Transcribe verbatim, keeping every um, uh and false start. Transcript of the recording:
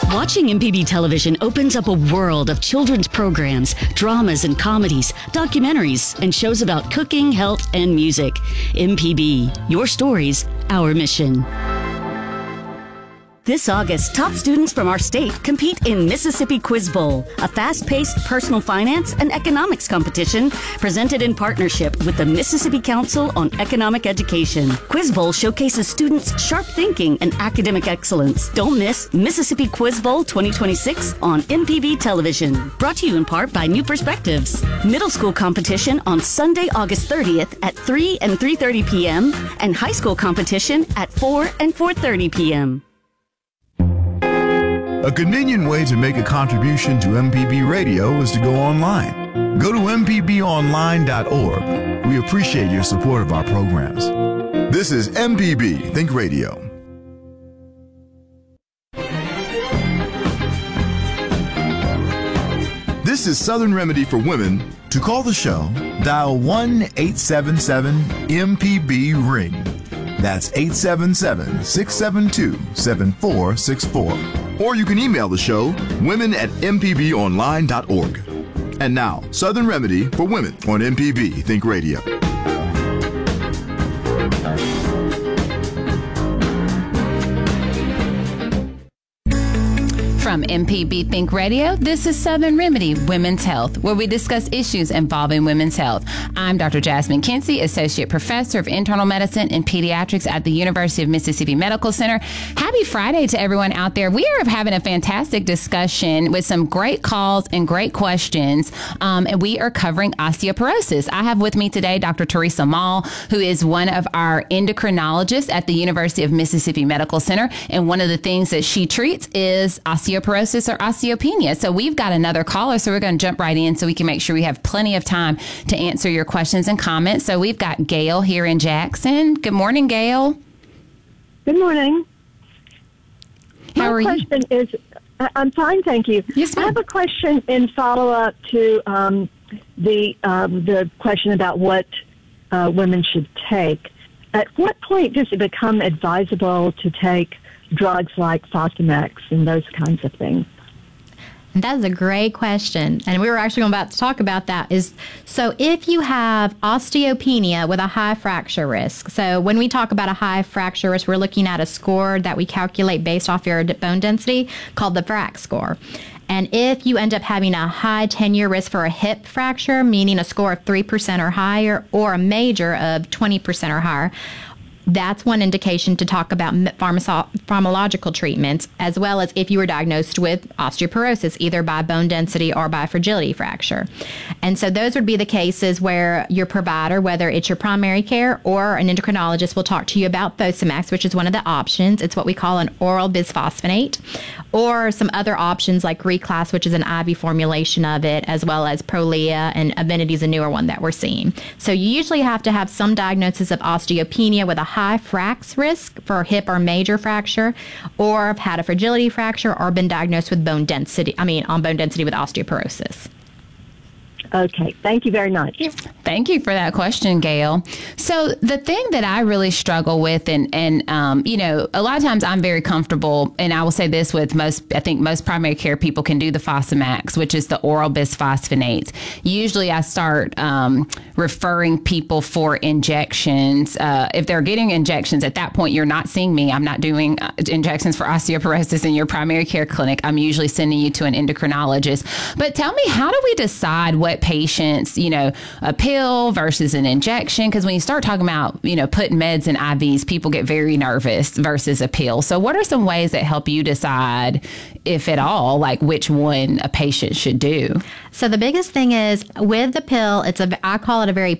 Watching M P B television opens up a world of children's programs, dramas and comedies, documentaries, and shows about cooking, health, and music. M P B, your stories, our mission. This August, top students from our state compete in Mississippi Quiz Bowl, a fast-paced personal finance and economics competition presented in partnership with the Mississippi Council on Economic Education. Quiz Bowl showcases students' sharp thinking and academic excellence. Don't miss Mississippi Quiz Bowl twenty twenty-six on M P B Television. Brought to you in part by New Perspectives. Middle school competition on Sunday, August thirtieth at three and three thirty p.m. and high school competition at four and four thirty p.m. A convenient way to make a contribution to M P B Radio is to go online. Go to m p b online dot org. We appreciate your support of our programs. This is M P B Think Radio. This is Southern Remedy for Women. To call the show, dial one eight seven seven M P B ring. That's eight seven seven, six seven two, seven four six four. Or you can email the show, women at m p b online dot org. And now, Southern Remedy for Women on M P B Think Radio. From M P B Think Radio, this is Southern Remedy Women's Health, where we discuss issues involving women's health. I'm Doctor Jasmine Kinsey, Associate Professor of Internal Medicine and Pediatrics at the University of Mississippi Medical Center. Happy Friday to everyone out there. We are having a fantastic discussion with some great calls and great questions, um, and we are covering osteoporosis. I have with me today Doctor Teresa Mall, who is one of our endocrinologists at the University of Mississippi Medical Center, and one of the things that she treats is osteoporosis. Osteoporosis or osteopenia. So we've got another caller, so we're going to jump right in so we can make sure we have plenty of time to answer your questions and comments. So we've got Gail here in Jackson. Good morning, Gail. Good morning. How My are you? question is, I'm fine, thank you. Yes, ma'am. I have a question in follow-up to um, the um, the question about what uh, women should take. At what point does it become advisable to take drugs like Fosamax and those kinds of things? That is a great question. And we were actually about to talk about that. Is so if you have osteopenia with a high fracture risk. So when we talk about a high fracture risk, we're looking at a score that we calculate based off your bone density called the FRAX score. And if you end up having a high ten-year risk for a hip fracture, meaning a score of three percent or higher, or a major of twenty percent or higher, that's one indication to talk about pharmaco- pharmacological treatments, as well as if you were diagnosed with osteoporosis, either by bone density or by fragility fracture. And so those would be the cases where your provider, whether it's your primary care or an endocrinologist, will talk to you about Fosamax, which is one of the options. It's what we call an oral bisphosphonate, or some other options like Reclass, which is an I V formulation of it, as well as Prolia, and Avenity is a newer one that we're seeing. So you usually have to have some diagnosis of osteopenia with a high frax risk for hip or major fracture, or have had a fragility fracture, or been diagnosed with bone density, I mean, on bone density with osteoporosis. Okay, thank you very much. Thank you for that question, Gail. So the thing that I really struggle with, and, and um, you know, a lot of times I'm very comfortable, and I will say this with most, I think most primary care people can do the Fosamax, which is the oral bisphosphonates. Usually I start um, referring people for injections. Uh, if they're getting injections, at that point, you're not seeing me. I'm not doing uh, injections for osteoporosis in your primary care clinic. I'm usually sending you to an endocrinologist. But tell me, how do we decide what patients, you know, a pill versus an injection? Because when you start talking about, you know, putting meds in I Vs, people get very nervous versus a pill. So what are some ways that help you decide, if at all, like which one a patient should do? So the biggest thing is with the pill, it's a, I call it a very